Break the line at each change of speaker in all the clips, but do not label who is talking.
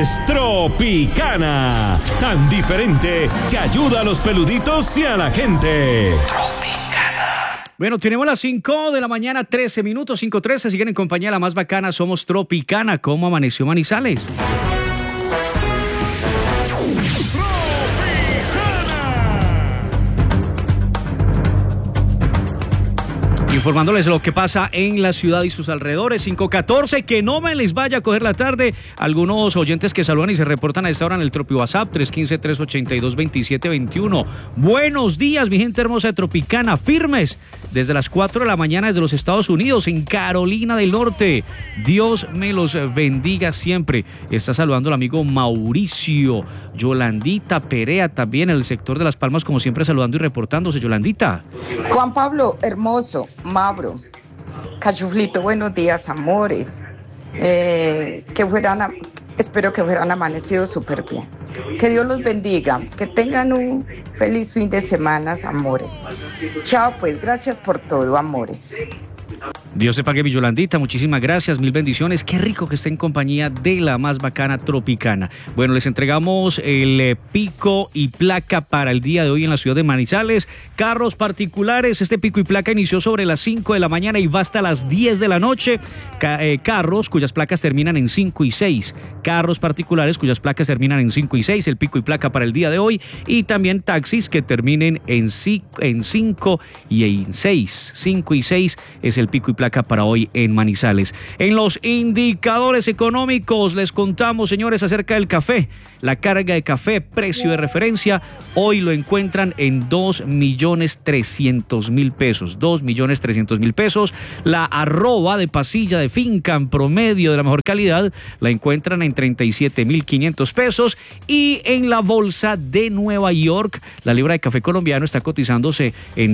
es Tropicana, tan diferente que ayuda a los peluditos y a la gente.
Bueno, tenemos las 5 de la mañana, 13 minutos, 5:13. Siguen en compañía de la más bacana, somos Tropicana. ¿Cómo amaneció Manizales? Informándoles lo que pasa en la ciudad y sus alrededores. 5:14, que no me les vaya a coger la tarde. Algunos oyentes que saludan y se reportan a esta hora en el Tropi WhatsApp 315-382-2721. Buenos días, mi gente hermosa de Tropicana, firmes desde las 4 de la mañana desde los Estados Unidos, en Carolina del Norte. Dios me los bendiga siempre. Está saludando el amigo Mauricio. Yolandita Perea también en el sector de Las Palmas, como siempre, saludando y reportándose. Yolandita.
Juan Pablo, hermoso, Mauro, Cachuflito, buenos días, amores. Espero que fueran amanecidos súper bien. Que Dios los bendiga, que tengan un feliz fin de semana, amores. Chao, pues, gracias por todo, amores.
Dios te pague, mi Yolandita, muchísimas gracias, mil bendiciones. Qué rico que esté en compañía de la más bacana Tropicana. Bueno, les entregamos el pico y placa para el día de hoy en la ciudad de Manizales. Carros particulares, este pico y placa inició sobre las 5 de la mañana y va hasta las 10 de la noche. Carros cuyas placas terminan en 5 y 6. Carros particulares cuyas placas terminan en 5 y 6, el pico y placa para el día de hoy. Y también taxis que terminen en 5 y en 6. 5 y 6 es el pico y placa para hoy en Manizales. En los indicadores económicos les contamos, señores, acerca del café. La carga de café, precio de referencia, hoy lo encuentran en 2.300.000 pesos. 2.300.000 pesos. La arroba de pasilla de finca en promedio de la mejor calidad la encuentran en 37.500 pesos. Y en la bolsa de Nueva York, la libra de café colombiano está cotizándose en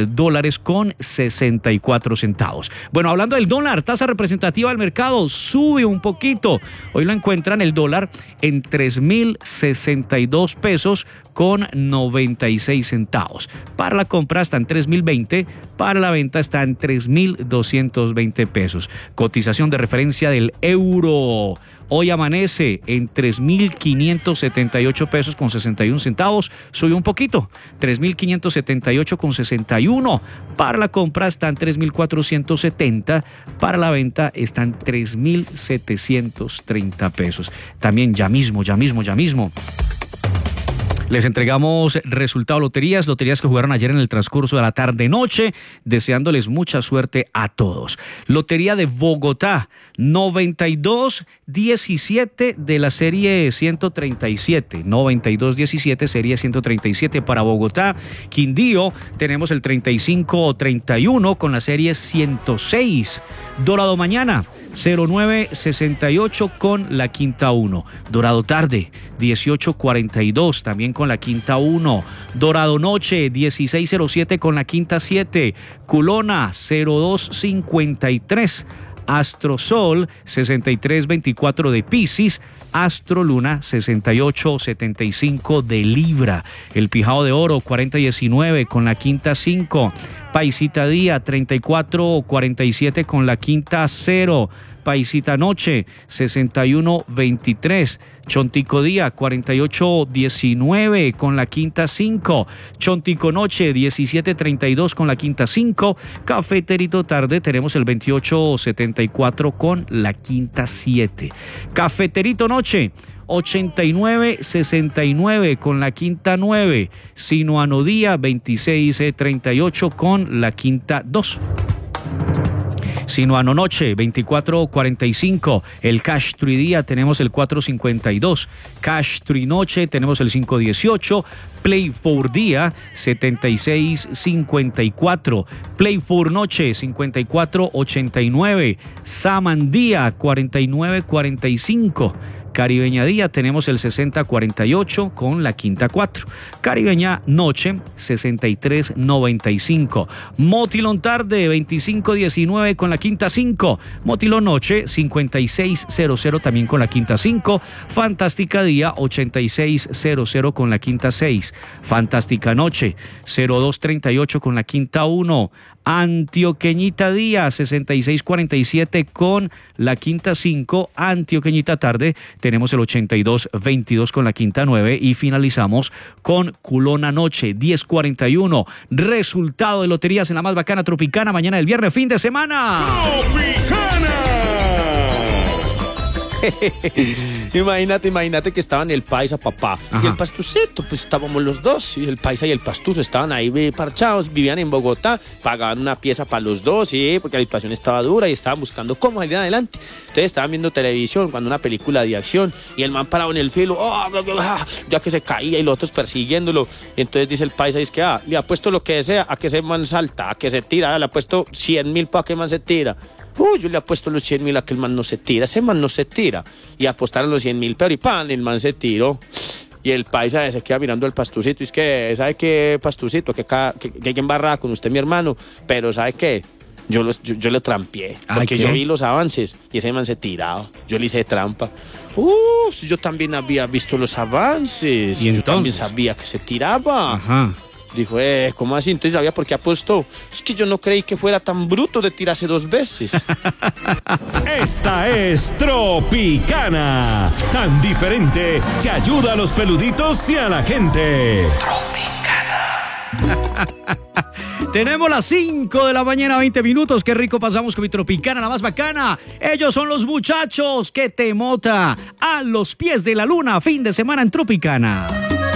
$3.64. Bueno, hablando del dólar, tasa representativa del mercado sube un poquito. Hoy lo encuentran el dólar en 3.062 pesos con 96 centavos. Para la compra está en 3.020, para la venta está en 3.220 pesos. Cotización de referencia del euro. Hoy amanece en 3.578 pesos con 61 centavos. Sube un poquito, 3.578 con 61. Para la compra están 3.470. Para la venta están 3.730 pesos. También ya mismo. Les entregamos resultado loterías que jugaron ayer en el transcurso de la tarde-noche, deseándoles mucha suerte a todos. Lotería de Bogotá, 9217 de la serie 137, 9217 serie 137 para Bogotá. Quindío, tenemos el 3531 con la serie 106. Dorado Mañana, 0968 con la quinta 1. Dorado Tarde, 1842 también con la quinta 1. Dorado Noche, 1607 con la quinta 7. Culona, 0253. Astro Sol, 6324 de Piscis. Astro Luna, 6875 de Libra. El Pijao de Oro, 4019 con la quinta 5. Paisita Día, 3447 con la quinta 0. Paisita Noche, 6123. Chontico Día, 4819 con la quinta 5. Chontico Noche, 1732 con la quinta 5. Cafeterito Tarde, tenemos el 2874 con la quinta 7. Cafeterito Noche, 8969 con la quinta 9. Sinuano Día, 2638 con la quinta 2. Sinuano Noche, 2445. El Cash Tree Día tenemos el 452. Cash Tree Noche tenemos el 518. Play for Día, 7654. Play for Noche, 5489. Saman Día, 4945. Caribeña Día tenemos el 6048 con la quinta 4. Caribeña Noche 6395. Motilón Tarde 2519 con la quinta 5. Motilón Noche 5600 también con la quinta 5. Fantástica Día 8600 con la quinta 6. Fantástica Noche 0238 con la quinta 1. Antioqueñita día 6647 con la quinta 5. Antioqueñita tarde tenemos el 8222 con la quinta 9 y finalizamos con Culona noche 1041. Resultado de loterías en la más bacana Tropicana mañana del viernes, fin de semana.
Imagínate que estaban el paisa, papá, y el pastucito, pues estábamos los dos, y el paisa y el pastuso estaban ahí parchados, vivían en Bogotá, pagaban una pieza para los dos, sí, porque la situación estaba dura y estaban buscando cómo salir adelante. Entonces estaban viendo televisión, cuando una película de acción, y el man parado en el filo, ya que se caía y los otros persiguiéndolo. Entonces dice el paisa, es que le ha puesto lo que desea, a que ese man salta, a que se tira, le ha puesto 100.000 para que el man se tira. Yo le apuesto los 100.000 a que el man no se tira, ese man no se tira. Y apostaron los 100.000, pero y pan, el man se tiró. Y el paisa se queda mirando al pastucito, y es que, ¿sabe qué, pastucito? Que hay que embarrar con usted, mi hermano, pero ¿sabe qué? Yo le trampié, porque yo vi los avances y ese man se tiraba. Yo le hice trampa. Yo también había visto los avances.
¿Y entonces?
Yo también sabía que se tiraba.
Ajá.
Dijo, ¿cómo así? Entonces sabía por qué apostó. Es que yo no creí que fuera tan bruto de tirarse 2 veces.
Esta es Tropicana, tan diferente que ayuda a los peluditos y a la gente.
Tenemos las 5 de la mañana, 20 minutos. Qué rico pasamos con mi Tropicana, la más bacana. Ellos son los muchachos que te mota a los pies de la luna. Fin de semana en Tropicana.